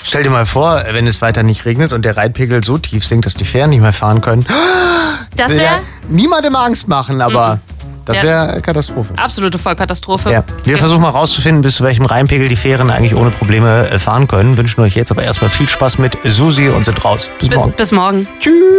Stell dir mal vor, wenn es weiter nicht regnet und der Rheinpegel so tief sinkt, dass die Fähren nicht mehr fahren können. Das Will wäre ja niemandem Angst machen, aber das wäre Katastrophe. absolute Vollkatastrophe. Ja. Wir versuchen mal rauszufinden, bis zu welchem Rheinpegel die Fähren eigentlich ohne Probleme fahren können. Wünschen euch jetzt aber erstmal viel Spaß mit Susi und sind raus. Bis morgen. Bis morgen. Tschüss.